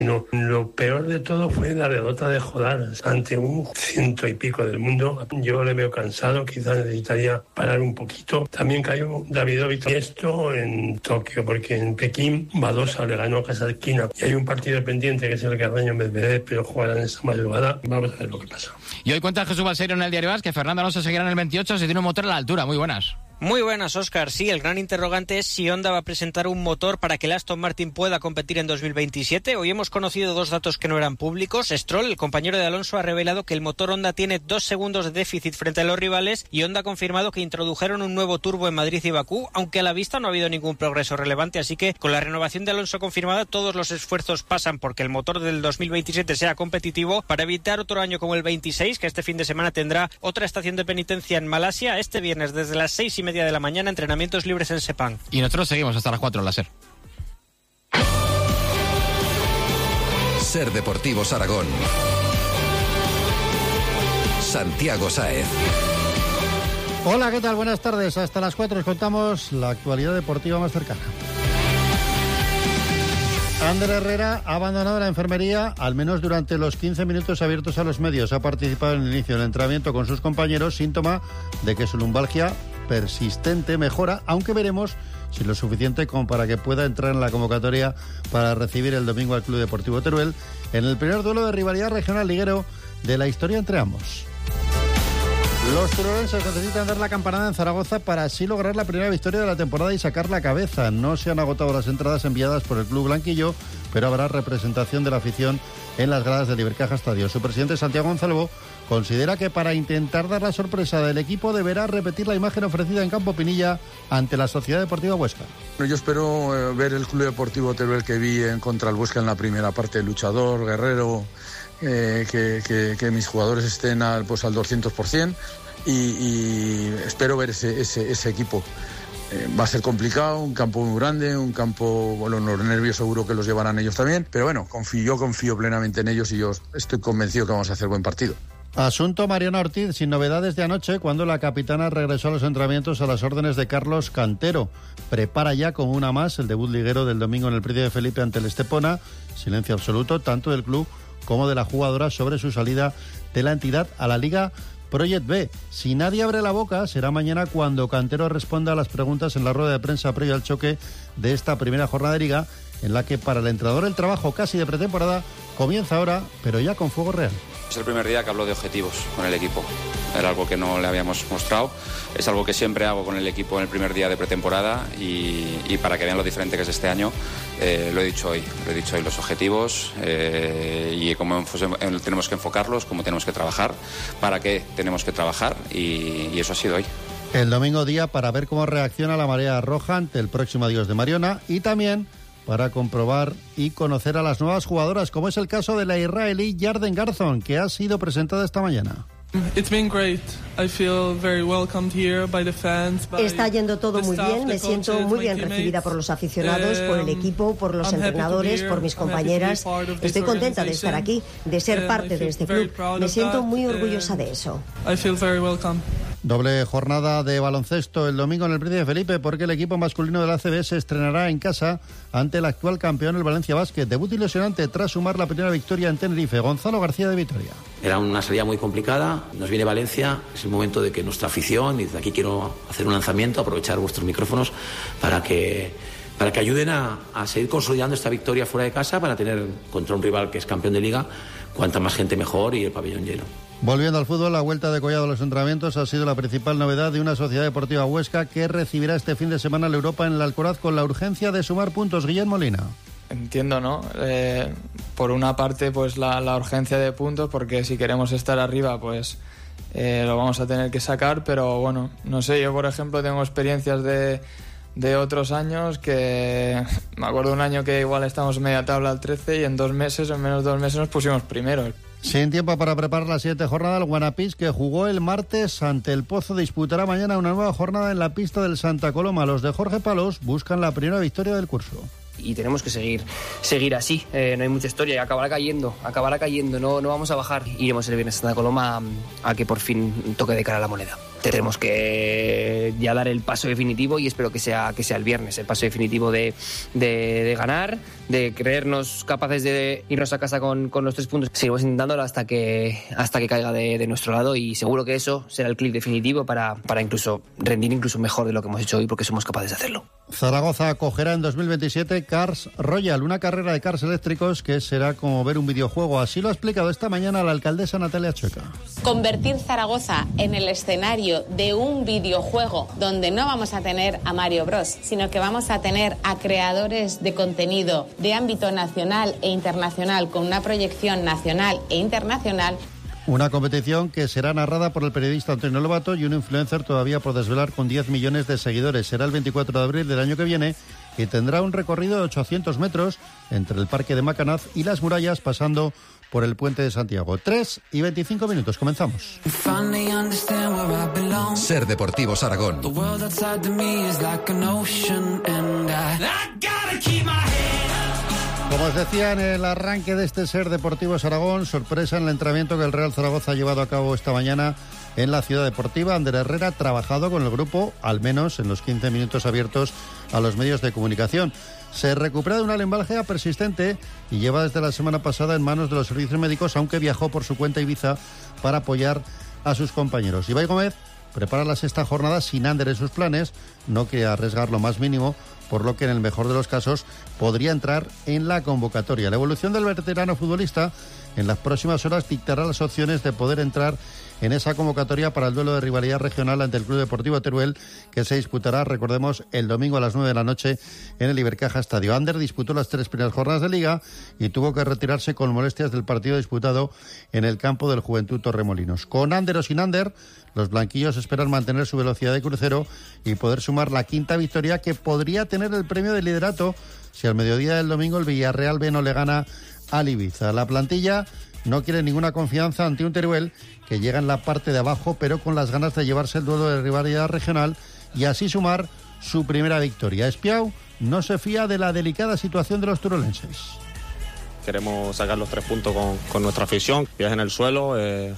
No, lo peor de todo fue la derrota de Jordán ante un 100 y pico del mundo. Yo le veo cansado, quizás necesitaría parar un poquito. También cayó Davidovich. Esto en Tokio, porque en Pekín Badosa le ganó a Kasatkina. Y hay un partido pendiente que es el Carreño Medvedev, pero jugarán esa madrugada. Vamos a ver lo que pasa. Y hoy cuenta Jesús Balseiro en el Diario As que Fernando Alonso seguirá en el 28 si tiene un motor a la altura. Muy buenas. Muy buenas, Óscar. Sí, el gran interrogante es si Honda va a presentar un motor para que el Aston Martin pueda competir en 2027. Hoy hemos conocido dos datos que no eran públicos. Stroll, el compañero de Alonso, ha revelado que el motor Honda tiene 2 segundos de déficit frente a los rivales y Honda ha confirmado que introdujeron un nuevo turbo en Madrid y Bakú, aunque a la vista no ha habido ningún progreso relevante, así que con la renovación de Alonso confirmada, todos los esfuerzos pasan porque el motor del 2027 sea competitivo para evitar otro año como el 26, que este fin de semana tendrá otra estación de penitencia en Malasia. Este viernes desde las 6:30 de la mañana, entrenamientos libres en Sepang. Y nosotros seguimos hasta las 4 en la SER. SER Deportivos Aragón. Santiago Sáez. Hola, ¿qué tal? Buenas tardes. Hasta las 4 os contamos la actualidad deportiva más cercana. Ander Herrera ha abandonado la enfermería, al menos durante los 15 minutos abiertos a los medios. Ha participado en el inicio del entrenamiento con sus compañeros, síntoma de que su lumbalgia persistente mejora, aunque veremos si lo suficiente como para que pueda entrar en la convocatoria para recibir el domingo al Club Deportivo Teruel en el primer duelo de rivalidad regional liguero de la historia entre ambos. Los turolenses necesitan dar la campanada en Zaragoza para así lograr la primera victoria de la temporada y sacar la cabeza. No se han agotado las entradas enviadas por el club blanquillo, pero habrá representación de la afición en las gradas del Ibercaja Estadio. Su presidente, Santiago Gonzalvo, considera que para intentar dar la sorpresa del equipo deberá repetir la imagen ofrecida en Campo Pinilla ante la Sociedad Deportiva Huesca. Yo espero ver el Club Deportivo Teruel que vi contra el Huesca en la primera parte, luchador, guerrero, que mis jugadores estén al 200% y espero ver ese equipo. Va a ser complicado, un campo muy grande, un campo, bueno, los nervios seguro que los llevarán ellos también, pero bueno, confío plenamente en ellos y yo estoy convencido que vamos a hacer buen partido. Asunto Mariana Ortiz, sin novedades de anoche, cuando la capitana regresó a los entrenamientos a las órdenes de Carlos Cantero. Prepara ya como una más el debut liguero del domingo en el Príncipe Felipe ante el Estepona. Silencio absoluto, tanto del club como de la jugadora sobre su salida de la entidad a la Liga Project B. Si nadie abre la boca, será mañana cuando Cantero responda a las preguntas en la rueda de prensa previa al choque de esta primera jornada de Liga, en la que para el entrenador el trabajo casi de pretemporada comienza ahora, pero ya con fuego real. Es el primer día que hablo de objetivos con el equipo. Era algo que no le habíamos mostrado. Es algo que siempre hago con el equipo en el primer día de pretemporada y para que vean lo diferente que es este año, lo he dicho hoy. Los objetivos y cómo tenemos que enfocarlos, cómo tenemos que trabajar, para qué tenemos que trabajar y eso ha sido hoy. El domingo día para ver cómo reacciona la marea roja ante el próximo adiós de Mariona y también para comprobar y conocer a las nuevas jugadoras, como es el caso de la israelí Yarden Garzon, que ha sido presentada esta mañana. Está yendo todo muy bien, me siento muy bien recibida por los aficionados, por el equipo, por los entrenadores, por mis compañeras. Estoy contenta de estar aquí, de ser parte de este club. Me siento muy orgullosa de eso. Doble jornada de baloncesto el domingo en el Príncipe Felipe, porque el equipo masculino de la ACB se estrenará en casa ante el actual campeón, el Valencia Basket. Debut ilusionante tras sumar la primera victoria en Tenerife. Gonzalo García de Vitoria. Era una salida muy complicada, nos viene Valencia, es el momento de que nuestra afición, y desde aquí quiero hacer un lanzamiento, aprovechar vuestros micrófonos para que ayuden a seguir consolidando esta victoria fuera de casa, para tener contra un rival que es campeón de liga, cuanta más gente mejor y el pabellón lleno. Volviendo al fútbol, la vuelta de Collado a los entrenamientos ha sido la principal novedad de una Sociedad Deportiva Huesca que recibirá este fin de semana la Europa en el Alcoraz con la urgencia de sumar puntos. Guillermo Molina. Entiendo, ¿no? Por una parte, pues la urgencia de puntos, porque si queremos estar arriba, pues lo vamos a tener que sacar, pero bueno, no sé, yo por ejemplo tengo experiencias de otros años que me acuerdo un año que igual estábamos media tabla al 13 y en menos de 2 meses nos pusimos primeros. Sin tiempo para preparar la siguiente jornada, el Guanapís, que jugó el martes ante el Pozo, disputará mañana una nueva jornada en la pista del Santa Coloma. Los de Jorge Palos buscan la primera victoria del curso. Y tenemos que seguir así, no hay mucha historia, y acabará cayendo, no vamos a bajar. Iremos el viernes a Santa Coloma a que por fin toque de cara a la moneda. tenemos que ya dar el paso definitivo y espero que sea el viernes, el paso definitivo de ganar, de creernos capaces de irnos a casa con los 3 puntos. Seguimos intentándolo hasta que caiga de nuestro lado y seguro que eso será el clip definitivo para incluso rendir incluso mejor de lo que hemos hecho hoy porque somos capaces de hacerlo. Zaragoza acogerá en 2027 Cars Royal, una carrera de cars eléctricos que será como ver un videojuego. Así lo ha explicado esta mañana la alcaldesa Natalia Chueca. Convertir Zaragoza en el escenario de un videojuego donde no vamos a tener a Mario Bros, sino que vamos a tener a creadores de contenido de ámbito nacional e internacional con una proyección nacional e internacional. Una competición que será narrada por el periodista Antonio Lobato y un influencer todavía por desvelar con 10 millones de seguidores. Será el 24 de abril del año que viene y tendrá un recorrido de 800 metros entre el Parque de Macanaz y las murallas pasando por el Puente de Santiago. 3:25 minutos. Comenzamos. Ser Deportivos Aragón. Como os decía en el arranque de este Ser Deportivos Aragón, sorpresa en el entrenamiento que el Real Zaragoza ha llevado a cabo esta mañana en la Ciudad Deportiva. Ander Herrera ha trabajado con el grupo, al menos en los 15 minutos abiertos a los medios de comunicación. Se recupera de una lumbalgia persistente y lleva desde la semana pasada en manos de los servicios médicos, aunque viajó por su cuenta a Ibiza para apoyar a sus compañeros. Ibai Gómez prepara la 6ª jornada sin Ander en sus planes, no quiere arriesgar lo más mínimo, por lo que en el mejor de los casos podría entrar en la convocatoria. La evolución del veterano futbolista en las próximas horas dictará las opciones de poder entrar en esa convocatoria para el duelo de rivalidad regional ante el Club Deportivo Teruel, que se disputará, recordemos, el domingo a las 9 de la noche en el Ibercaja Estadio. Ander disputó las 3 primeras jornadas de Liga y tuvo que retirarse con molestias del partido disputado en el campo del Juventud Torremolinos. Con Ander o sin Ander, los blanquillos esperan mantener su velocidad de crucero y poder sumar la 5ª victoria que podría tener el premio de liderato si al mediodía del domingo el Villarreal B no le gana al Ibiza. La plantilla no quiere ninguna confianza ante un Teruel que llega en la parte de abajo, pero con las ganas de llevarse el duelo de rivalidad regional y así sumar su primera victoria. Espiau no se fía de la delicada situación de los turolenses. Queremos sacar los 3 puntos con nuestra afición, pies en el suelo,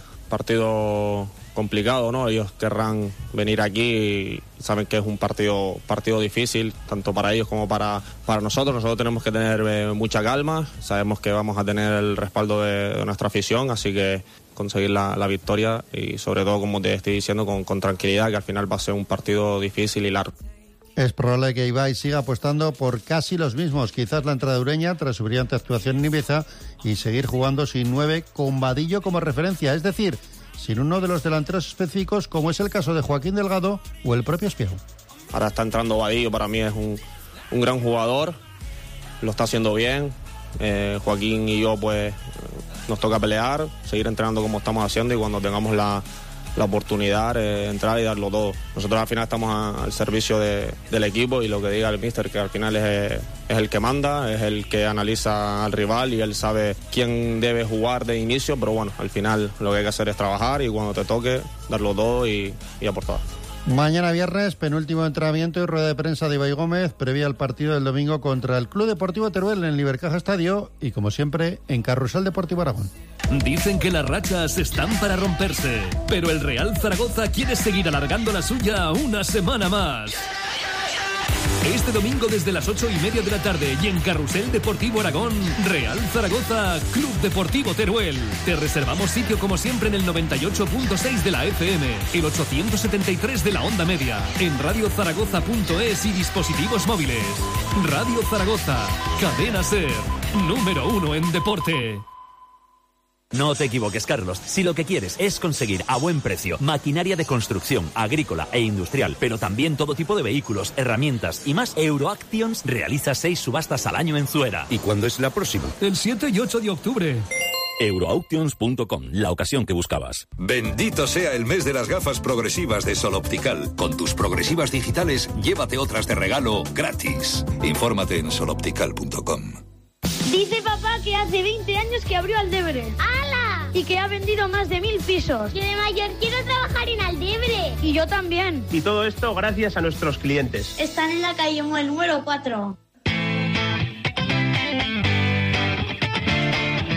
partido complicado, ¿no? Ellos querrán venir aquí y saben que es un partido difícil, tanto para ellos como para nosotros. Nosotros tenemos que tener mucha calma, sabemos que vamos a tener el respaldo de nuestra afición, así que conseguir la victoria y sobre todo, como te estoy diciendo, con tranquilidad, que al final va a ser un partido difícil y largo. Es probable que Ibai siga apostando por casi los mismos, quizás la entrada ureña tras su brillante actuación en Ibiza y seguir jugando sin 9 con Vadillo como referencia, es decir, sin uno de los delanteros específicos como es el caso de Joaquín Delgado o el propio Espiau. Ahora está entrando Vadillo, para mí es un gran jugador, lo está haciendo bien. Joaquín y yo pues nos toca pelear, seguir entrenando como estamos haciendo y cuando tengamos la oportunidad entrar y darlo todo. Nosotros al final estamos al servicio del equipo y lo que diga el míster, que al final es el que manda, es el que analiza al rival y él sabe quién debe jugar de inicio, pero bueno, al final lo que hay que hacer es trabajar y cuando te toque darlo todo y aportar. Mañana viernes, penúltimo entrenamiento y rueda de prensa de Ibai Gómez, previa al partido del domingo contra el Club Deportivo Teruel en el Ibercaja Estadio y, como siempre, en Carrusel Deportivo Aragón. Dicen que las rachas están para romperse, pero el Real Zaragoza quiere seguir alargando la suya una semana más. Este domingo desde las 8:30 de la tarde y en Carrusel Deportivo Aragón, Real Zaragoza, Club Deportivo Teruel. Te reservamos sitio como siempre en el 98.6 de la FM, el 873 de la onda media, en radiozaragoza.es y dispositivos móviles. Radio Zaragoza, cadena SER, número 1 en deporte. No te equivoques, Carlos. Si lo que quieres es conseguir a buen precio maquinaria de construcción, agrícola e industrial, pero también todo tipo de vehículos, herramientas y más, Euroactions realiza 6 subastas al año en Zuera. ¿Y cuándo es la próxima? El 7 y 8 de octubre. Euroauctions.com, la ocasión que buscabas. Bendito sea el mes de las gafas progresivas de Sol Optical. Con tus progresivas digitales, llévate otras de regalo gratis. Infórmate en soloptical.com. Dice papá que hace 20 años que abrió Aldebre. ¡Hala! Y que ha vendido más de 1000 pisos. Yo de mayor quiero trabajar en Aldebre. Y yo también. Y todo esto gracias a nuestros clientes. Están en la calle Muel número 4.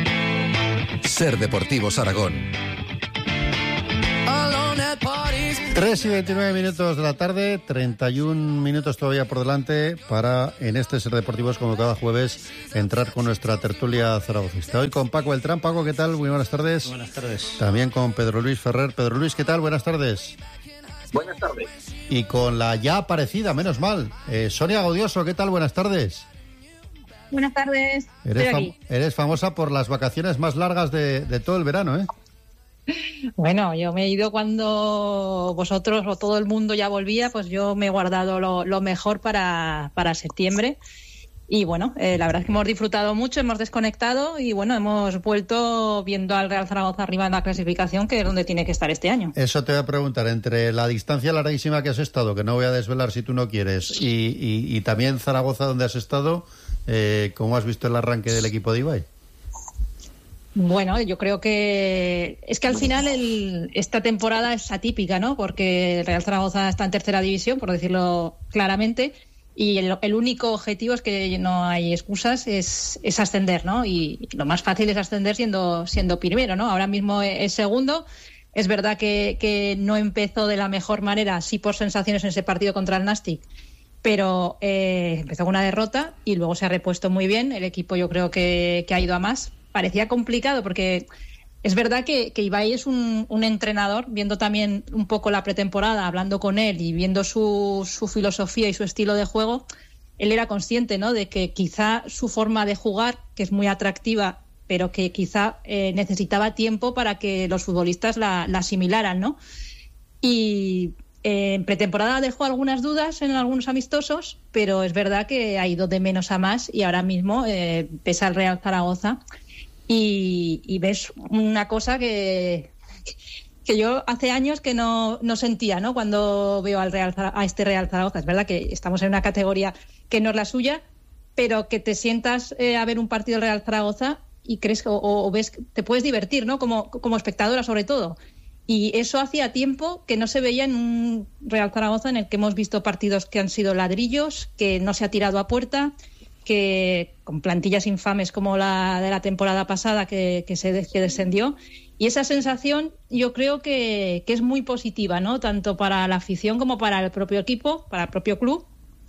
Ser Deportivos Aragón. 3:29 de la tarde, 31 minutos todavía por delante para, en este Ser Deportivos, como cada jueves, entrar con nuestra tertulia zaragocista. Hoy con Paco Beltrán. Paco, ¿qué tal? Muy buenas tardes. Buenas tardes. También con Pedro Luis Ferrer. Pedro Luis, ¿qué tal? Buenas tardes. Buenas tardes. Y con la ya aparecida, menos mal, Sonia Gaudioso, ¿qué tal? Buenas tardes. Buenas tardes. Eres famosa por las vacaciones más largas de todo el verano, ¿eh? Bueno, yo me he ido cuando vosotros o todo el mundo ya volvía, pues yo me he guardado lo mejor para septiembre. Y bueno, la verdad es que hemos disfrutado mucho, hemos desconectado y bueno, hemos vuelto viendo al Real Zaragoza arriba en la clasificación, que es donde tiene que estar este año. Eso te voy a preguntar, entre la distancia larguísima que has estado, que no voy a desvelar si tú no quieres, y también Zaragoza donde has estado, ¿cómo has visto el arranque del equipo de Ibai? Bueno, yo creo que es que al final esta temporada es atípica, ¿no? Porque el Real Zaragoza está en tercera división, por decirlo claramente, y el único objetivo es que no hay excusas, es ascender, ¿no? Y lo más fácil es ascender siendo primero, ¿no? Ahora mismo es segundo. Es verdad que no empezó de la mejor manera, sí por sensaciones en ese partido contra el Nastic, pero empezó con una derrota y luego se ha repuesto muy bien. El equipo yo creo que ha ido a más. Parecía complicado porque es verdad que Ibai es un entrenador, viendo también un poco la pretemporada, hablando con él y viendo su filosofía y su estilo de juego, él era consciente, ¿no?, de que quizá su forma de jugar, que es muy atractiva, pero que quizá necesitaba tiempo para que los futbolistas la asimilaran, ¿no? Y en pretemporada dejó algunas dudas en algunos amistosos, pero es verdad que ha ido de menos a más y ahora mismo pesa el Real Zaragoza. Y ves una cosa que yo hace años que no sentía, ¿no?, cuando veo a este Real Zaragoza. Es verdad que estamos en una categoría que no es la suya, pero que te sientas a ver un partido del Real Zaragoza y crees o ves, te puedes divertir, ¿no?, como espectadora sobre todo. Y eso hacía tiempo que no se veía en un Real Zaragoza en el que hemos visto partidos que han sido ladrillos, que no se ha tirado a puerta, que con plantillas infames como la de la temporada pasada que descendió. Y esa sensación yo creo que es muy positiva, ¿no?, tanto para la afición como para el propio equipo, para el propio club.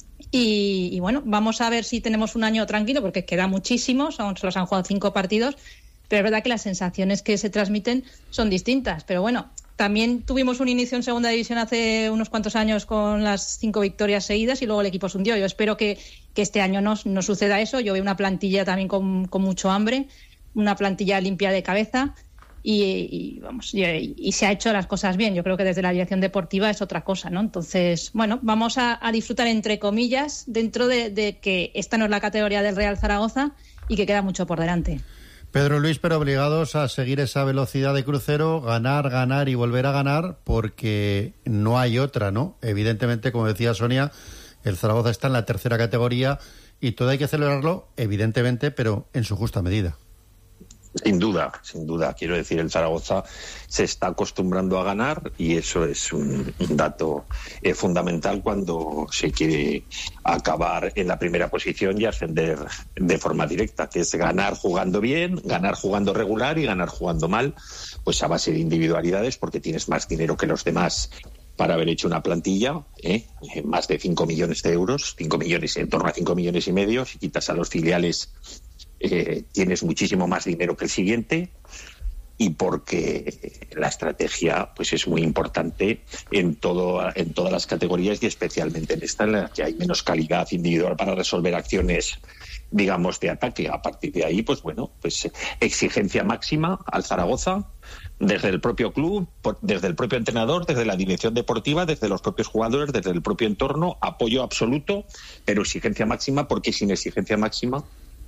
Y bueno, vamos a ver si tenemos un año tranquilo, porque queda muchísimo, solo se han jugado 5 partidos, pero es verdad que las sensaciones que se transmiten son distintas. Pero bueno, también tuvimos un inicio en segunda división hace unos cuantos años con las 5 victorias seguidas y luego el equipo se hundió. Yo espero que este año no suceda eso. Yo veo una plantilla también con mucho hambre, una plantilla limpia de cabeza y se ha hecho las cosas bien. Yo creo que desde la dirección deportiva es otra cosa, ¿no? Entonces, bueno, vamos a disfrutar entre comillas dentro de que esta no es la categoría del Real Zaragoza y que queda mucho por delante. Pedro Luis, pero obligados a seguir esa velocidad de crucero, ganar y volver a ganar, porque no hay otra, ¿no? Evidentemente, como decía Sonia, el Zaragoza está en la tercera categoría y todo hay que celebrarlo, evidentemente, pero en su justa medida. Sin duda. Quiero decir, el Zaragoza se está acostumbrando a ganar y eso es un dato fundamental cuando se quiere acabar en la primera posición y ascender de forma directa, que es ganar jugando bien, ganar jugando regular y ganar jugando mal, pues a base de individualidades, porque tienes más dinero que los demás para haber hecho una plantilla, más de 5 millones de euros, 5 millones, en torno a 5 millones y medio, si quitas a los filiales tienes muchísimo más dinero que el siguiente, y porque la estrategia pues es muy importante en todas las categorías y especialmente en esta, en la que hay menos calidad individual para resolver acciones, digamos, de ataque. A partir de ahí, pues bueno, pues exigencia máxima al Zaragoza desde el propio club, desde el propio entrenador, desde la dirección deportiva, desde los propios jugadores, desde el propio entorno, apoyo absoluto, pero exigencia máxima, porque sin exigencia máxima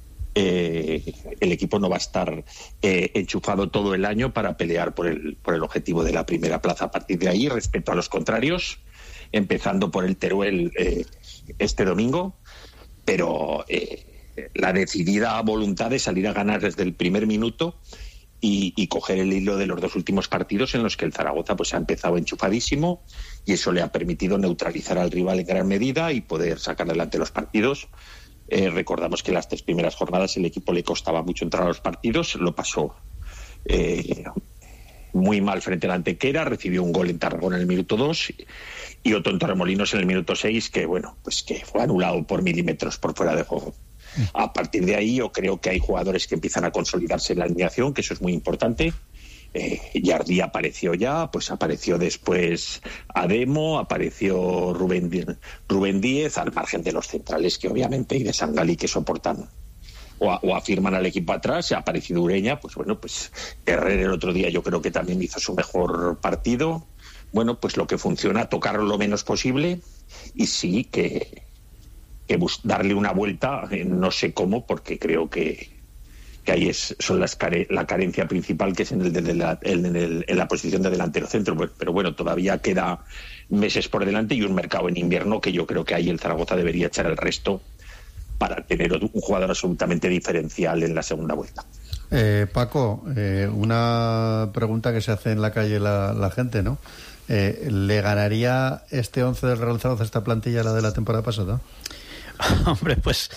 el equipo no va a estar enchufado todo el año para pelear por el objetivo de la primera plaza. A partir de ahí, respecto a los contrarios, empezando por el Teruel este domingo, pero la decidida voluntad de salir a ganar desde el primer minuto y coger el hilo de los 2 últimos partidos en los que el Zaragoza pues ha empezado enchufadísimo, y eso le ha permitido neutralizar al rival en gran medida y poder sacar adelante los partidos. Recordamos que las 3 primeras jornadas el equipo le costaba mucho entrar a los partidos, lo pasó muy mal frente a la Antequera, recibió un gol en Tarragona en el minuto 2 y otro en Torremolinos en el minuto 6 que fue anulado por milímetros por fuera de juego. A partir de ahí yo creo que hay jugadores que empiezan a consolidarse en la alineación, que eso es muy importante. Jardí apareció ya, pues apareció después Ademo, apareció Rubén Díez, al margen de los centrales que obviamente y de Sangalí que soportan o afirman al equipo atrás. Ha aparecido Ureña, pues Herrera el otro día yo creo que también hizo su mejor partido. Bueno, pues lo que funciona, tocar lo menos posible y sí que darle una vuelta, no sé cómo, porque creo que ahí son la carencia principal, que es en la posición de delantero centro. Pero bueno, todavía queda meses por delante y un mercado en invierno que yo creo que ahí el Zaragoza debería echar el resto para tener un jugador absolutamente diferencial en la segunda vuelta. Paco, una pregunta que se hace en la calle la gente, ¿no? ¿Le ganaría este 11 del Real Zaragoza esta plantilla a la de la temporada pasada? Hombre, pues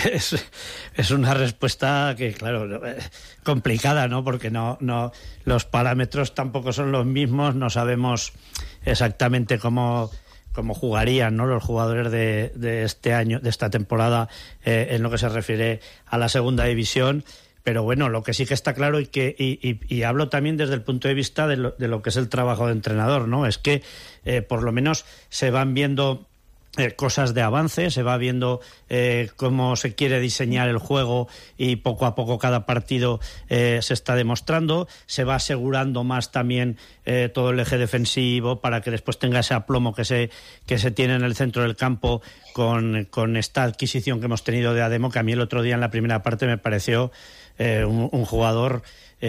es una respuesta que, claro, complicada, ¿no? Porque no los parámetros tampoco son los mismos, no sabemos exactamente cómo jugarían, ¿no?, los jugadores de este año, de esta temporada, en lo que se refiere a la segunda división. Pero bueno, lo que sí que está claro y hablo también desde el punto de vista de lo que es el trabajo de entrenador, ¿no? Es que por lo menos se van viendo cosas de avance, se va viendo cómo se quiere diseñar el juego y poco a poco cada partido se está demostrando, se va asegurando más también todo el eje defensivo para que después tenga ese aplomo que se tiene en el centro del campo con esta adquisición que hemos tenido de Ademo, que a mí el otro día en la primera parte me pareció un jugador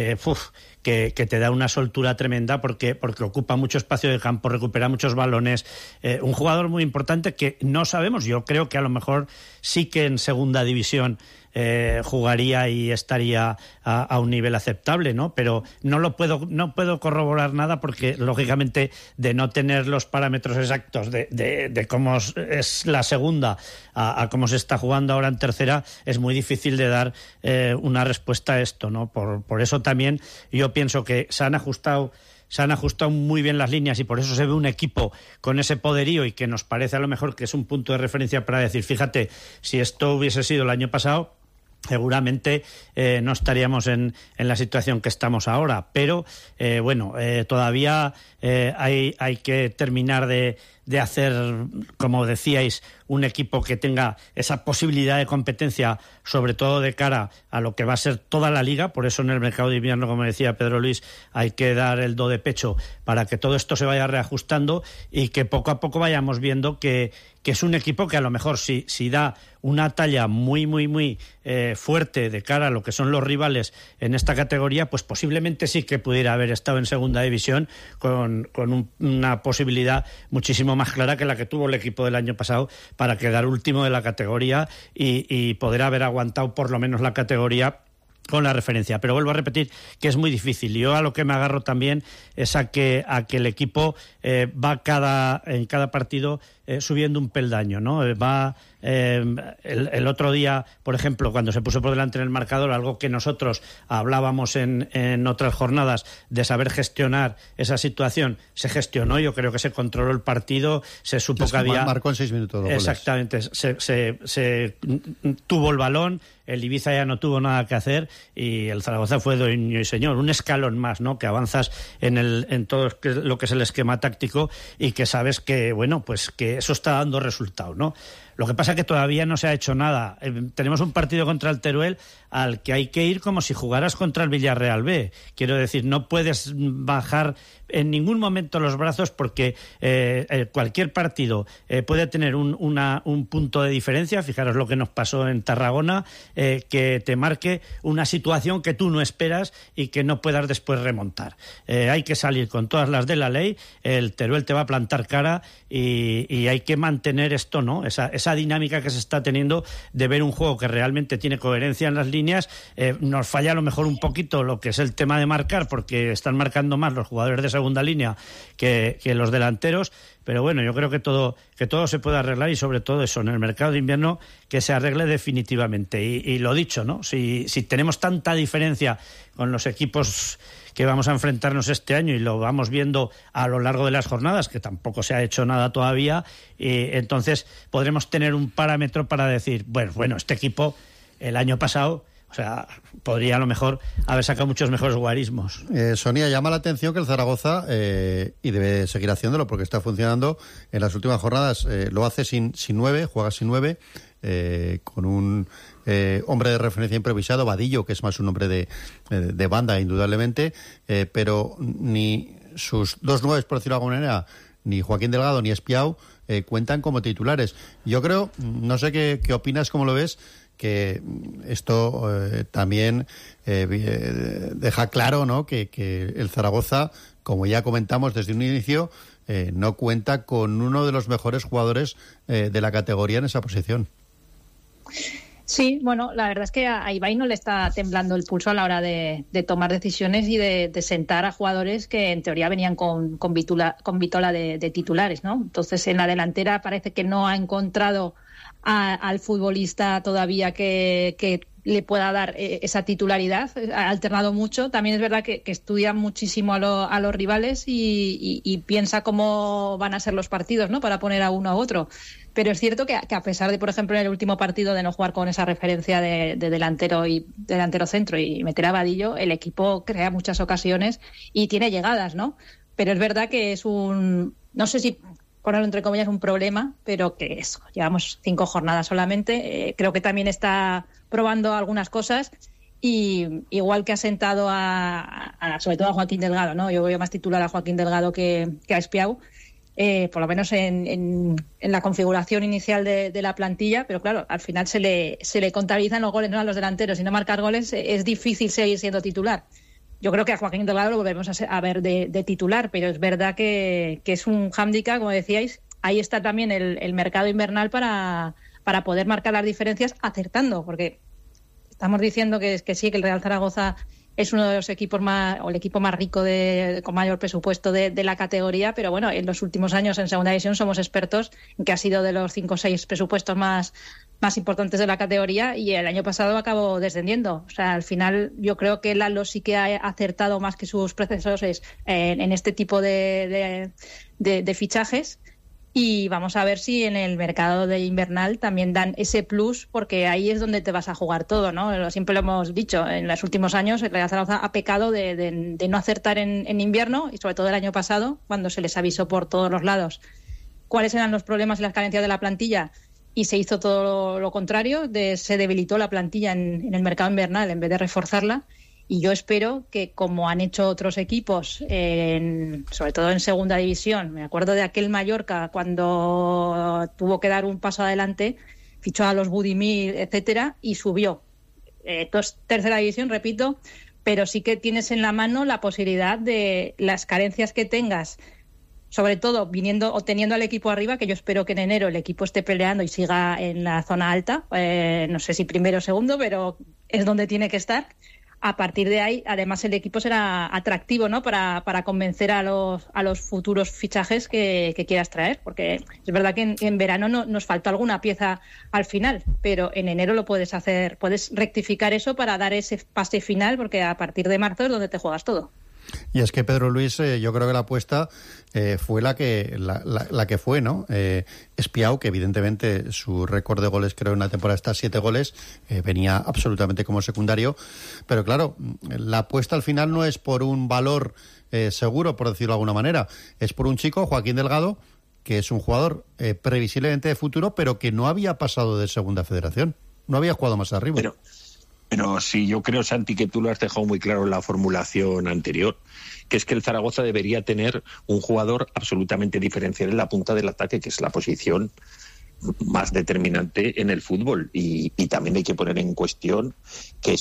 que te da una soltura tremenda porque ocupa mucho espacio de campo, recupera muchos balones, un jugador muy importante que no sabemos, yo creo que a lo mejor sí que en segunda división jugaría y estaría a un nivel aceptable, ¿no? Pero no puedo corroborar nada porque lógicamente de no tener los parámetros exactos de cómo es la segunda a cómo se está jugando ahora en tercera, es muy difícil de dar una respuesta a esto, ¿no? Por eso también yo pienso que se han ajustado muy bien las líneas y por eso se ve un equipo con ese poderío y que nos parece a lo mejor que es un punto de referencia para decir, fíjate, si esto hubiese sido el año pasado, seguramente no estaríamos en la situación que estamos ahora, pero todavía hay que terminar de hacer, como decíais, un equipo que tenga esa posibilidad de competencia, sobre todo de cara a lo que va a ser toda la liga. Por eso en el mercado de invierno, como decía Pedro Luis, hay que dar el do de pecho para que todo esto se vaya reajustando y que poco a poco vayamos viendo que es un equipo que a lo mejor si da una talla muy, muy, muy fuerte de cara a lo que son los rivales en esta categoría, pues posiblemente sí que pudiera haber estado en segunda división con una posibilidad muchísimo más clara que la que tuvo el equipo del año pasado para quedar último de la categoría y poder haber aguantado por lo menos la categoría con la referencia. Pero vuelvo a repetir que es muy difícil. Yo a lo que me agarro también es a que el equipo va en cada partido subiendo un peldaño, ¿no? El otro día, por ejemplo, cuando se puso por delante en el marcador, algo que nosotros hablábamos en otras jornadas de saber gestionar esa situación, se gestionó. Yo creo que se controló el partido, se supo que había... Marcó en 6 minutos. Exactamente. Se tuvo el balón, el Ibiza ya no tuvo nada que hacer y el Zaragoza fue dueño y señor. Un escalón más, ¿no? Que avanzas en todo lo que es el esquema táctico y que sabes que, bueno, pues que eso está dando resultado, ¿no? Lo que pasa es que todavía no se ha hecho nada. Tenemos un partido contra el Teruel al que hay que ir como si jugaras contra el Villarreal B. Quiero decir, no puedes bajar en ningún momento los brazos porque cualquier partido puede tener un punto de diferencia. Fijaros lo que nos pasó en Tarragona, que te marque una situación que tú no esperas y que no puedas después remontar. Hay que salir con todas las de la ley. El Teruel te va a plantar cara y hay que mantener esto, ¿no? Esa dinámica que se está teniendo de ver un juego que realmente tiene coherencia en las líneas. Nos falla a lo mejor un poquito lo que es el tema de marcar, porque están marcando más los jugadores de segunda línea que los delanteros, pero bueno, yo creo que todo se puede arreglar y sobre todo eso, en el mercado de invierno, que se arregle definitivamente. Y lo dicho, ¿no? Si tenemos tanta diferencia con los equipos que vamos a enfrentarnos este año y lo vamos viendo a lo largo de las jornadas, que tampoco se ha hecho nada todavía, entonces podremos tener un parámetro para decir, bueno, este equipo el año pasado, o sea, podría a lo mejor haber sacado muchos mejores guarismos. Sonia, llama la atención que el Zaragoza, y debe seguir haciéndolo porque está funcionando en las últimas jornadas, lo hace sin 9, juega sin 9, con un hombre de referencia improvisado, Vadillo, que es más un hombre de banda, indudablemente, pero ni sus 2 9, por decirlo de alguna manera, ni Joaquín Delgado ni Espiau cuentan como titulares. Yo creo, no sé qué opinas, cómo lo ves, que esto también deja claro, ¿no?, que el Zaragoza, como ya comentamos desde un inicio, no cuenta con uno de los mejores jugadores de la categoría en esa posición. Sí, bueno, la verdad es que a Ibai no le está temblando el pulso a la hora de tomar decisiones y de sentar a jugadores que en teoría venían con vitola de titulares, ¿no? Entonces, en la delantera parece que no ha encontrado al futbolista todavía que le pueda dar esa titularidad. Ha alternado mucho. También es verdad que estudia muchísimo a los rivales y piensa cómo van a ser los partidos, ¿no?, para poner a uno a otro. Pero es cierto que a pesar de, por ejemplo, en el último partido de no jugar con esa referencia de delantero centro y meter a Vadillo, el equipo crea muchas ocasiones y tiene llegadas, ¿no? Pero es verdad que es no sé si ponerlo entre comillas un problema, pero que llevamos 5 jornadas solamente. Creo que también está probando algunas cosas y igual que ha sentado sobre todo a Joaquín Delgado, ¿no? Yo veo más titular a Joaquín Delgado que a Espiau, por lo menos en la configuración inicial de la plantilla, pero claro, al final se le contabilizan los goles, no a los delanteros. Si no marcar goles es difícil seguir siendo titular. Yo creo que a Joaquín Delgado lo volvemos a ver de titular, pero es verdad que es un hándicap, como decíais. Ahí está también el mercado invernal para poder marcar las diferencias acertando, porque estamos diciendo que sí, que el Real Zaragoza es uno de los equipos el equipo más rico con mayor presupuesto de la categoría, pero bueno, en los últimos años en segunda división somos expertos en que ha sido de los 5 o 6 presupuestos más importantes de la categoría y el año pasado acabó descendiendo. O sea, al final yo creo que Lalo sí que ha acertado más que sus predecesores en este tipo de fichajes. Y vamos a ver si en el mercado de invernal también dan ese plus, porque ahí es donde te vas a jugar todo, ¿no? Siempre lo hemos dicho, en los últimos años el Real Zaragoza ha pecado de no acertar en invierno, y sobre todo el año pasado, cuando se les avisó por todos los lados cuáles eran los problemas y las carencias de la plantilla, y se hizo todo lo contrario, se debilitó la plantilla en el mercado invernal en vez de reforzarla. Y yo espero que, como han hecho otros equipos, sobre todo en segunda división, me acuerdo de aquel Mallorca cuando tuvo que dar un paso adelante, fichó a los Budimir, etcétera, y subió. Entonces, tercera división, repito, pero sí que tienes en la mano la posibilidad de las carencias que tengas, sobre todo viniendo o teniendo al equipo arriba, que yo espero que en enero el equipo esté peleando y siga en la zona alta, no sé si primero o segundo, pero es donde tiene que estar. A partir de ahí, además, el equipo será atractivo, ¿no?, para convencer a los futuros fichajes que quieras traer, porque es verdad que en verano nos faltó alguna pieza al final, pero en enero lo puedes hacer, puedes rectificar eso para dar ese pase final, porque a partir de marzo es donde te juegas todo. Y es que Pedro Luis, yo creo que la apuesta fue la que fue, ¿no? Espiau, que evidentemente su récord de goles, creo, en una temporada está 7 goles, venía absolutamente como secundario, pero claro, la apuesta al final no es por un valor seguro, por decirlo de alguna manera, es por un chico, Joaquín Delgado, que es un jugador previsiblemente de futuro, pero que no había pasado de segunda federación, no había jugado más arriba. Pero sí, yo creo, Santi, que tú lo has dejado muy claro en la formulación anterior, que es que el Zaragoza debería tener un jugador absolutamente diferencial en la punta del ataque, que es la posición más determinante en el fútbol. Y también hay que poner en cuestión que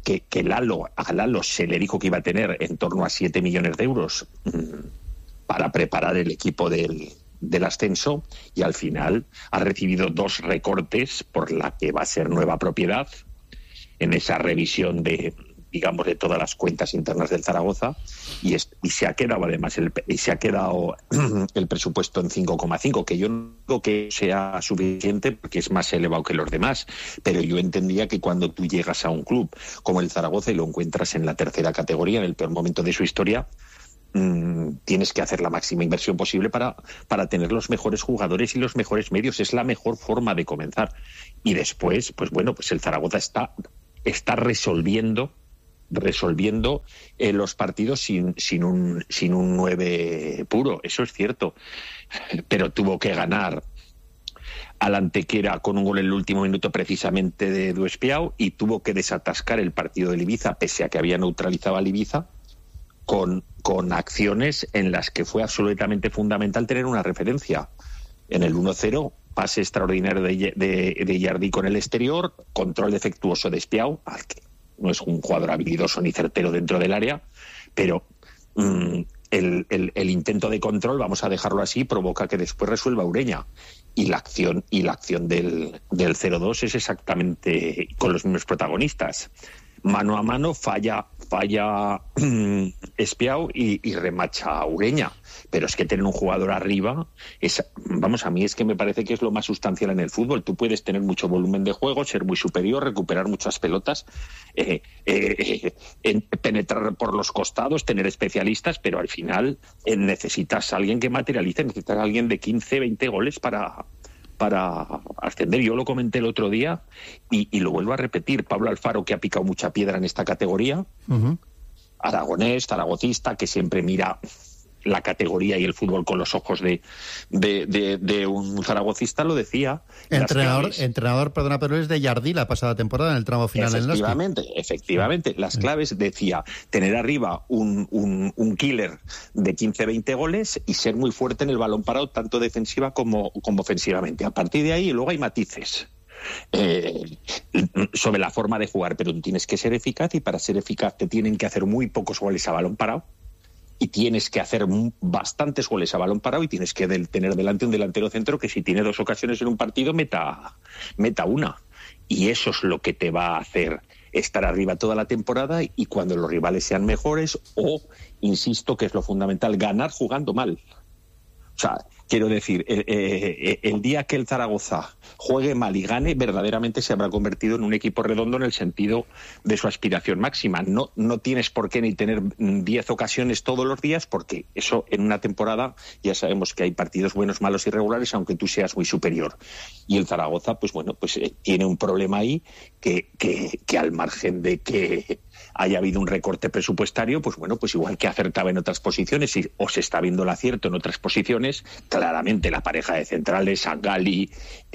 a Lalo se le dijo que iba a tener en torno a 7 millones de euros para preparar el equipo del ascenso, y al final ha recibido 2 recortes por la que va a ser nueva propiedad en esa revisión de digamos, de todas las cuentas internas del Zaragoza, y se ha quedado además el presupuesto en 5,5, que yo no digo que sea suficiente porque es más elevado que los demás, pero yo entendía que cuando tú llegas a un club como el Zaragoza y lo encuentras en la tercera categoría, en el peor momento de su historia, tienes que hacer la máxima inversión posible para tener los mejores jugadores y los mejores medios. Es la mejor forma de comenzar. Y después, pues bueno, pues el Zaragoza está resolviendo los partidos sin un 9 puro, eso es cierto, pero tuvo que ganar al Antequera con un gol en el último minuto precisamente de Edu Espiau, y tuvo que desatascar el partido del Ibiza, pese a que había neutralizado al Ibiza, con acciones en las que fue absolutamente fundamental tener una referencia. En el 1-0, pase extraordinario de Jardí con el exterior, control defectuoso de Espiau, al que no es un jugador habilidoso ni certero dentro del área, pero el intento de control, vamos a dejarlo así, provoca que después resuelva Ureña. Y la acción del 0-2 es exactamente con los mismos protagonistas. Mano a mano falla Espiau y remacha Ureña. Pero es que tener un jugador arriba, a mí es que me parece que es lo más sustancial en el fútbol. Tú puedes tener mucho volumen de juego, ser muy superior, recuperar muchas pelotas, penetrar por los costados, tener especialistas, pero al final necesitas a alguien que materialice, necesitas a alguien de 15, 20 goles para ascender. Yo lo comenté el otro día y lo vuelvo a repetir. Pablo Alfaro, que ha picado mucha piedra en esta categoría, aragonés, zaragocista, que siempre mira la categoría y el fútbol con los ojos de un zaragocista, lo decía. Entrenador, perdona, pero es de Jardí la pasada temporada en el tramo final en Noski. Efectivamente. Las claves, decía, tener arriba un killer de 15-20 goles y ser muy fuerte en el balón parado, tanto defensiva como ofensivamente. A partir de ahí luego hay matices sobre la forma de jugar, pero tú tienes que ser eficaz, y para ser eficaz te tienen que hacer muy pocos goles a balón parado, y tienes que hacer bastantes goles a balón parado, y tienes que tener delante un delantero centro que, si tiene 2 ocasiones en un partido, meta una. Y eso es lo que te va a hacer estar arriba toda la temporada, y cuando los rivales sean mejores, o, insisto, que es lo fundamental, ganar jugando mal. O sea, quiero decir, el día que el Zaragoza juegue mal y gane, verdaderamente se habrá convertido en un equipo redondo en el sentido de su aspiración máxima. No tienes por qué ni tener 10 ocasiones todos los días, porque eso en una temporada ya sabemos que hay partidos buenos, malos y regulares, aunque tú seas muy superior. Y el Zaragoza, pues bueno, pues tiene un problema ahí que al margen de que haya habido un recorte presupuestario, pues bueno, pues igual que acertaba en otras posiciones o se está viendo el acierto en otras posiciones, claramente la pareja de centrales, Sangali,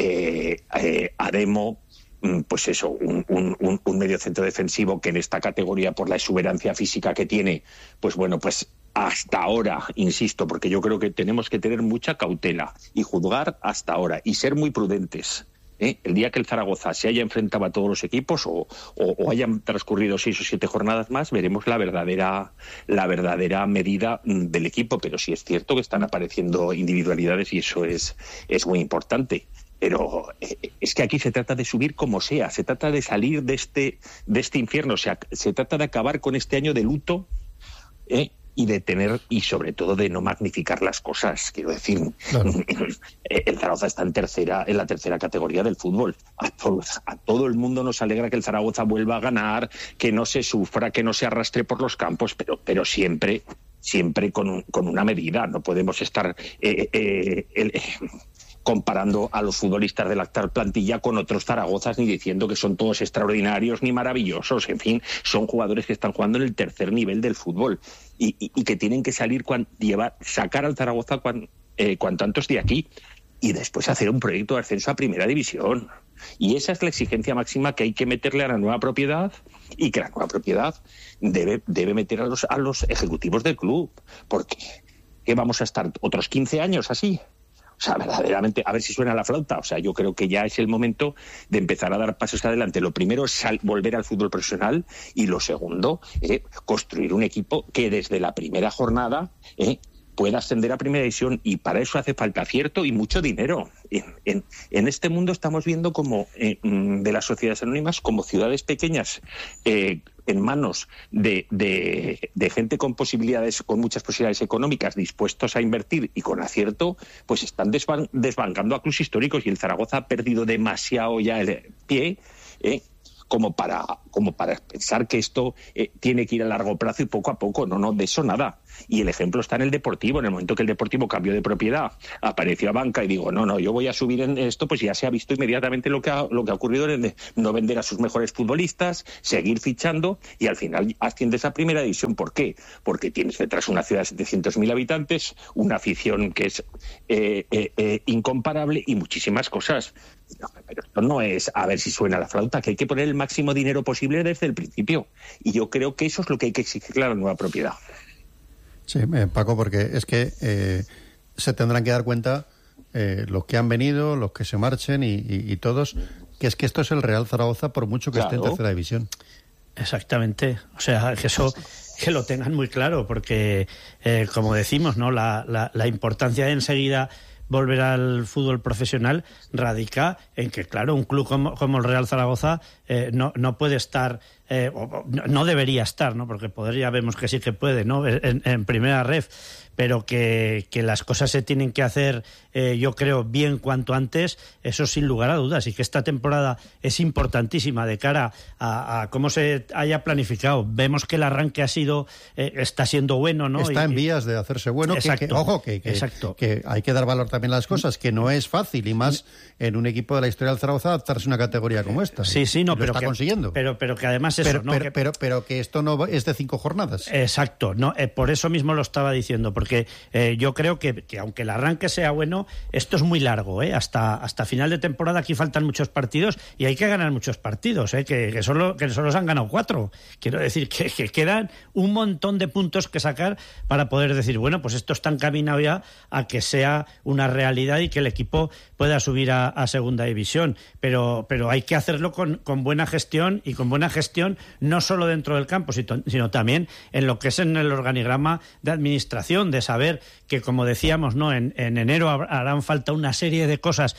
Ademo, pues eso, un medio centro defensivo que en esta categoría, por la exuberancia física que tiene, pues bueno, pues hasta ahora, insisto, porque yo creo que tenemos que tener mucha cautela y juzgar hasta ahora y ser muy prudentes. El día que el Zaragoza se haya enfrentado a todos los equipos o hayan transcurrido 6 o 7 jornadas más, veremos la verdadera medida del equipo. Pero sí es cierto que están apareciendo individualidades, y eso es muy importante. Pero es que aquí se trata de subir como sea, se trata de salir de este infierno, o sea, se trata de acabar con este año de luto, y de tener, y sobre todo de no magnificar las cosas. Quiero decir, claro, el Zaragoza está en la tercera categoría del fútbol. A todo el mundo nos alegra que el Zaragoza vuelva a ganar, que no se sufra, que no se arrastre por los campos, pero siempre con una medida. No podemos estar comparando a los futbolistas de la actual plantilla con otros Zaragozas, ni diciendo que son todos extraordinarios ni maravillosos. En fin, son jugadores que están jugando en el tercer nivel del fútbol y que tienen que salir, sacar al Zaragoza cuanto antes de aquí, y después hacer un proyecto de ascenso a Primera División. Y esa es la exigencia máxima que hay que meterle a la nueva propiedad, y que la nueva propiedad debe meter a los ejecutivos del club, porque ¿qué vamos a estar otros 15 años así? O sea, verdaderamente, a ver si suena la flauta. O sea, yo creo que ya es el momento de empezar a dar pasos adelante. Lo primero es volver al fútbol profesional, y lo segundo, construir un equipo que desde la primera jornada pueda ascender a Primera División, y para eso hace falta acierto y mucho dinero. en este mundo estamos viendo como de las sociedades anónimas como ciudades pequeñas en manos de gente con posibilidades, con muchas posibilidades económicas, dispuestos a invertir y con acierto, pues están desbancando a clubes históricos, y el Zaragoza ha perdido demasiado ya el pie como para pensar que esto tiene que ir a largo plazo y poco a poco. No, de eso nada. Y el ejemplo está en el Deportivo. En el momento que el Deportivo cambió de propiedad, apareció a banca y digo, no, yo voy a subir en esto, pues ya se ha visto inmediatamente lo que ha ocurrido en no vender a sus mejores futbolistas, seguir fichando, y al final asciendes a primera división. ¿Por qué? Porque tienes detrás una ciudad de 700.000 habitantes, una afición que es incomparable y muchísimas cosas. No, pero esto no es a ver si suena la flauta, que hay que poner el máximo dinero posible desde el principio. Y yo creo que eso es lo que hay que exigirle a la nueva propiedad. Sí, Paco, porque es que se tendrán que dar cuenta los que han venido, los que se marchen y todos, que es que esto es el Real Zaragoza por mucho que esté en tercera división. Exactamente, o sea, que eso que lo tengan muy claro, porque como decimos, ¿no? La importancia de enseguida volver al fútbol profesional radica en que, claro, un club como el Real Zaragoza no puede estar, no debería estar, ¿no? Porque poder ya vemos que sí que puede, ¿no? En primera ref, pero que las cosas se tienen que hacer, yo creo, bien cuanto antes, eso sin lugar a dudas, y que esta temporada es importantísima de cara a cómo se haya planificado. Vemos que el arranque está siendo bueno, ¿no? Está en vías de hacerse bueno. Exacto, que hay que dar valor también a las cosas, que no es fácil, y más en un equipo de la historia del Zaragoza, adaptarse a una categoría como esta. Sí, no, pero está consiguiendo. Pero que además eso, ¿no? Pero que esto no es de 5 jornadas. Exacto, no, por eso mismo lo estaba diciendo, porque yo creo que aunque el arranque sea bueno, esto es muy largo, hasta final de temporada. Aquí faltan muchos partidos y hay que ganar muchos partidos, que solo se han ganado 4. Quiero decir que quedan un montón de puntos que sacar para poder decir, bueno, pues esto está encaminado ya a que sea una realidad y que el equipo pueda subir a segunda división, pero hay que hacerlo con buena gestión, y con buena gestión no solo dentro del campo, sino también en lo que es en el organigrama de administración, de saber que, como decíamos, ¿no? En enero harán falta una serie de cosas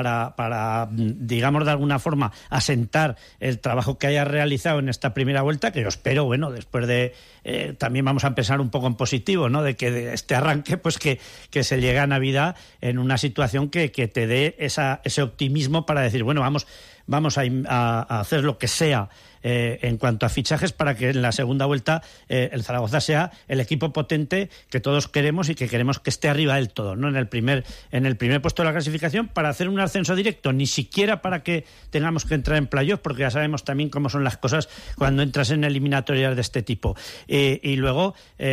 para, digamos, de alguna forma asentar el trabajo que haya realizado en esta primera vuelta, que yo espero, bueno, después de también vamos a pensar un poco en positivo, ¿no? De que de este arranque, pues que se llegue a Navidad en una situación que te dé ese optimismo para decir, bueno, vamos a hacer lo que sea en cuanto a fichajes para que en la segunda vuelta el Zaragoza sea el equipo potente que todos queremos y que queremos que esté arriba del todo, ¿no? En el primer puesto de la clasificación, para hacer un ascenso directo, ni siquiera para que tengamos que entrar en playoff, porque ya sabemos también cómo son las cosas cuando entras en eliminatorias de este tipo. Y luego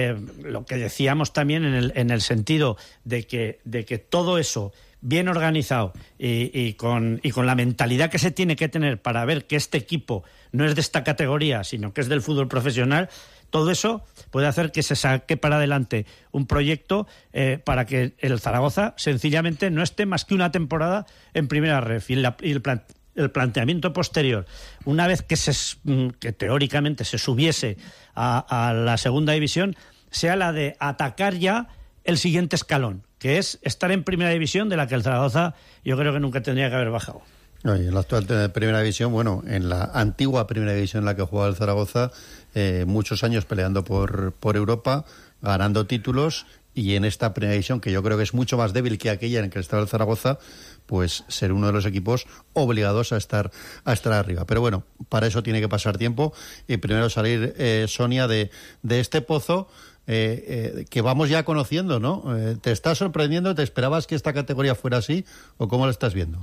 lo que decíamos también en el sentido de que todo eso bien organizado y con la mentalidad que se tiene que tener para ver que este equipo no es de esta categoría, sino que es del fútbol profesional, todo eso puede hacer que se saque para adelante un proyecto para que el Zaragoza sencillamente no esté más que una temporada en primera ref. Y el planteamiento posterior, una vez que teóricamente se subiese a la segunda división, sea la de atacar ya el siguiente escalón, que es estar en primera división, de la que el Zaragoza yo creo que nunca tendría que haber bajado. En la actual primera división, bueno, en la antigua primera división en la que jugaba el Zaragoza, muchos años peleando por Europa, ganando títulos, y en esta primera división, que yo creo que es mucho más débil que aquella en que estaba el Zaragoza, pues ser uno de los equipos obligados a estar arriba. Pero bueno, para eso tiene que pasar tiempo, y primero salir, Sonia, de este pozo que vamos ya conociendo, ¿no? ¿Te está sorprendiendo? ¿Te esperabas que esta categoría fuera así? ¿O cómo lo estás viendo?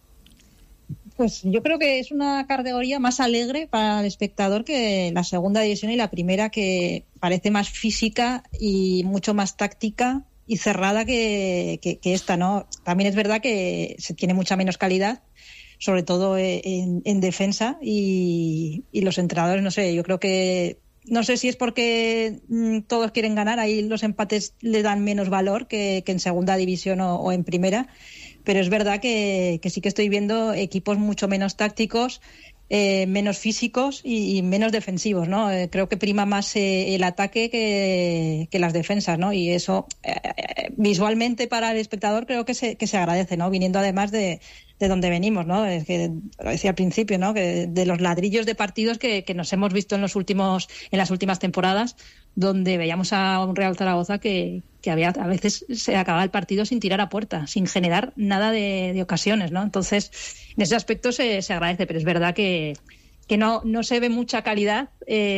Pues yo creo que es una categoría más alegre para el espectador que la segunda división y la primera, que parece más física y mucho más táctica y cerrada que esta, ¿no? También es verdad que se tiene mucha menos calidad, sobre todo en defensa, y los entrenadores, no sé, yo creo que, no sé si es porque todos quieren ganar, ahí los empates le dan menos valor que en segunda división o en primera, pero es verdad que sí que estoy viendo equipos mucho menos tácticos menos físicos y menos defensivos, ¿no? Creo que prima más el ataque que las defensas, ¿no? Y eso visualmente para el espectador creo que se agradece, ¿no? Viniendo además de donde venimos, ¿no? Es que lo decía al principio, ¿no? Que de los ladrillos de partidos que nos hemos visto en las últimas temporadas, donde veíamos a un Real Zaragoza que había, a veces se acababa el partido sin tirar a puerta, sin generar nada de ocasiones, ¿no? Entonces, en ese aspecto se agradece, pero es verdad que no se ve mucha calidad.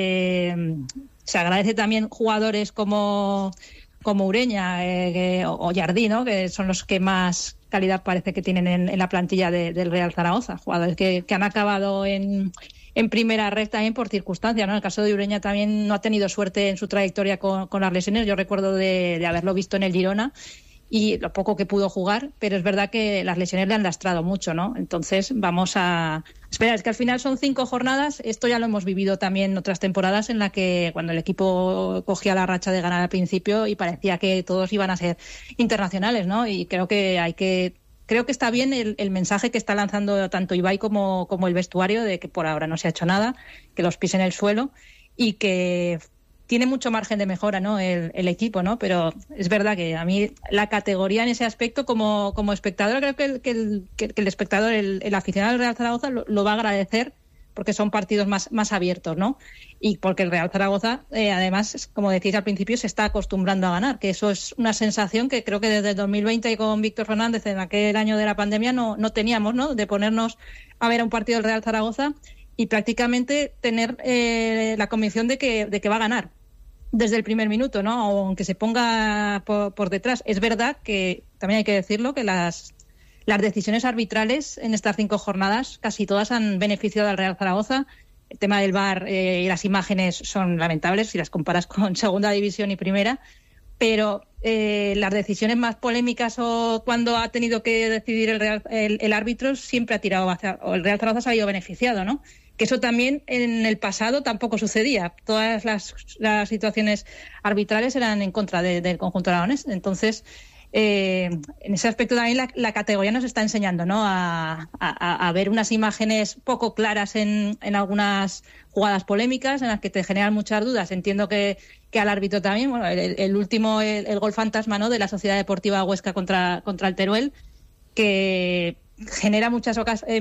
Se agradece también jugadores como Ureña o Jardí, ¿no? Que son los que más calidad parece que tienen en la plantilla del Real Zaragoza, jugadores que han acabado en primera red también por circunstancias, ¿no? En el caso de Ureña también no ha tenido suerte en su trayectoria con las lesiones. Yo recuerdo de haberlo visto en el Girona y lo poco que pudo jugar, pero es verdad que las lesiones le han lastrado mucho, ¿no? Entonces vamos a esperar. Es que al final son 5 jornadas. Esto ya lo hemos vivido también en otras temporadas en la que cuando el equipo cogía la racha de ganar al principio y parecía que todos iban a ser internacionales, ¿no? Y creo que está bien el mensaje que está lanzando tanto Ibai como el vestuario de que por ahora no se ha hecho nada, que los pies en el suelo y que tiene mucho margen de mejora, ¿no? El equipo, ¿no? Pero es verdad que a mí la categoría en ese aspecto como espectador, creo que el espectador, el aficionado del Real Zaragoza lo va a agradecer porque son partidos más abiertos, ¿no? Y porque el Real Zaragoza, además, como decís al principio, se está acostumbrando a ganar, que eso es una sensación que creo que desde el 2020 con Víctor Fernández, en aquel año de la pandemia, no teníamos, ¿no? De ponernos a ver a un partido del Real Zaragoza y prácticamente tener la convicción de que va a ganar desde el primer minuto, ¿no? Aunque se ponga por detrás. Es verdad que, también hay que decirlo, que las decisiones arbitrales en estas 5 jornadas casi todas han beneficiado al Real Zaragoza. El tema del VAR y las imágenes son lamentables si las comparas con segunda división y primera, pero las decisiones más polémicas o cuando ha tenido que decidir el árbitro siempre ha tirado o el Real Zaragoza ha salido beneficiado, ¿no? Que eso también en el pasado tampoco sucedía. Todas las situaciones arbitrales eran en contra del conjunto aragonés. Entonces, en ese aspecto también la categoría nos está enseñando, ¿no? A ver unas imágenes poco claras en algunas jugadas polémicas en las que te generan muchas dudas. Entiendo que al árbitro también. Bueno, el último, el gol fantasma, ¿no? De la Sociedad Deportiva Huesca contra el Teruel, que genera mucha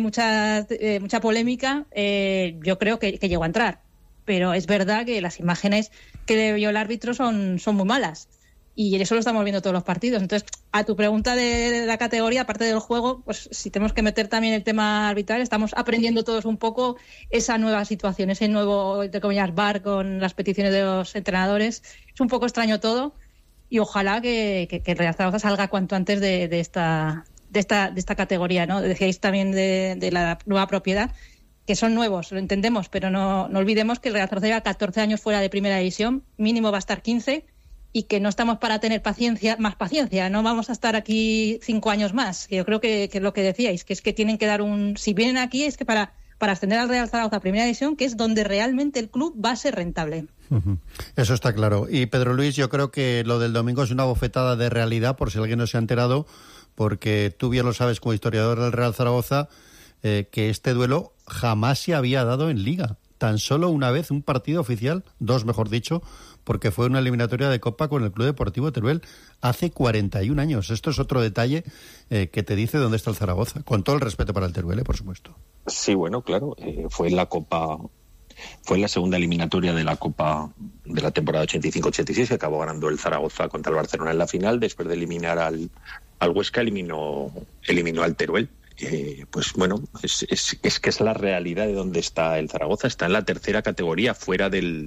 polémica. Yo creo que llegó a entrar, pero es verdad que las imágenes que vio el árbitro son muy malas y eso lo estamos viendo todos los partidos. Entonces, a tu pregunta de la categoría, aparte del juego, pues si tenemos que meter también el tema arbitral, estamos aprendiendo todos un poco esa nueva situación, ese nuevo, entre comillas, VAR con las peticiones de los entrenadores. Es un poco extraño todo y ojalá que el Real Zaragoza salga cuanto antes de esta categoría, ¿no? Decíais también de la nueva propiedad, que son nuevos, lo entendemos, pero no olvidemos que el Real Zaragoza lleva 14 años fuera de primera división, mínimo va a estar 15, y que no estamos para tener más paciencia, no vamos a estar aquí 5 años más. Yo creo que es lo que decíais, que es que tienen que dar si vienen aquí es que para ascender al Real Zaragoza a primera división, que es donde realmente el club va a ser rentable. Eso está claro. Y Pedro Luis, yo creo que lo del domingo es una bofetada de realidad, por si alguien no se ha enterado, porque tú bien lo sabes como historiador del Real Zaragoza, que este duelo jamás se había dado en Liga. Tan solo una vez un partido oficial, 2 mejor dicho, porque fue una eliminatoria de Copa con el Club Deportivo Teruel hace 41 años. Esto es otro detalle que te dice dónde está el Zaragoza, con todo el respeto para el Teruel, por supuesto. Sí, bueno, claro, fue en la Copa... Fue en la segunda eliminatoria de la Copa de la temporada 85-86 que acabó ganando el Zaragoza contra el Barcelona en la final. Después de eliminar al Huesca, eliminó al Teruel. Pues bueno, es que es la realidad de dónde está el Zaragoza. Está en la tercera categoría, fuera del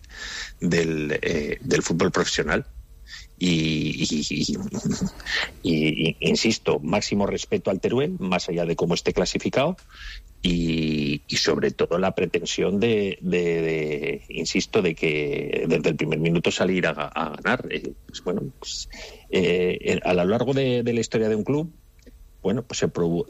fútbol profesional. Y insisto, máximo respeto al Teruel, más allá de cómo esté clasificado, y sobre todo la pretensión insisto, de que desde el primer minuto salir a ganar. Pues bueno, a lo largo de la historia de un club, bueno, pues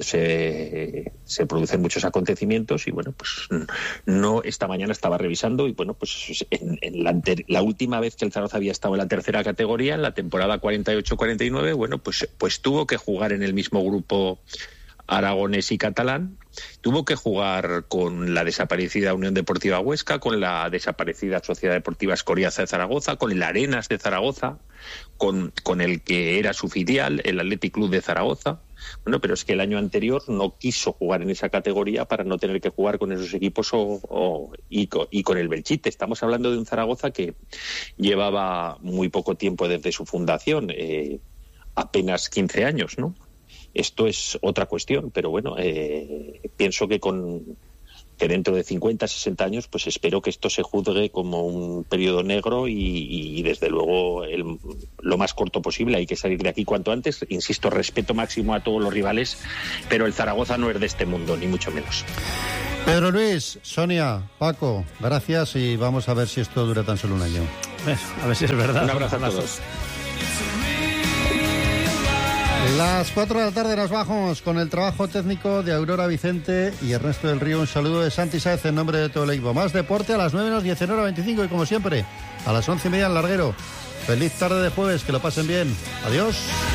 se producen muchos acontecimientos y bueno, pues no, esta mañana estaba revisando y bueno, pues la última vez que el Zaragoza había estado en la tercera categoría, en la temporada 48-49, bueno, pues tuvo que jugar en el mismo grupo aragonés y catalán. Tuvo que jugar con la desaparecida Unión Deportiva Huesca, con la desaparecida Sociedad Deportiva Escoriaza de Zaragoza, con el Arenas de Zaragoza, con el que era su filial, el Athletic Club de Zaragoza. Bueno, pero es que el año anterior no quiso jugar en esa categoría para no tener que jugar con esos equipos y con el Belchite. Estamos hablando de un Zaragoza que llevaba muy poco tiempo desde su fundación, apenas 15 años, ¿no? Esto es otra cuestión, pero bueno, pienso que dentro de 50, 60 años, pues espero que esto se juzgue como un periodo negro y desde luego lo más corto posible. Hay que salir de aquí cuanto antes. Insisto, respeto máximo a todos los rivales, pero el Zaragoza no es de este mundo, ni mucho menos. Pedro Luis, Sonia, Paco, gracias y vamos a ver si esto dura tan solo un año. A ver si es verdad. Un abrazo a todos. Las 4 de la tarde nos vamos con el trabajo técnico de Aurora Vicente y Ernesto del Río. Un saludo de Santi Sáez en nombre de todo el equipo. Más deporte a las 9:10:25 y como siempre a las 11:30 en Larguero. Feliz tarde de jueves, que lo pasen bien. Adiós.